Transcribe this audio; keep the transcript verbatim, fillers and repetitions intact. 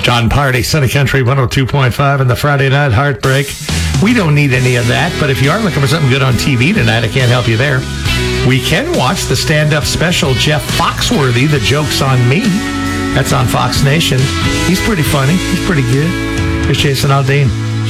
John Party, Sunny Country one oh two point five, and the Friday Night Heartbreak. We don't need any of that, but if you are looking for something good on T V tonight, I can't help you there. We can watch the stand-up special, Jeff Foxworthy, The Joke's on Me. That's on Fox Nation. He's pretty funny. He's pretty good. Here's Jason Aldean.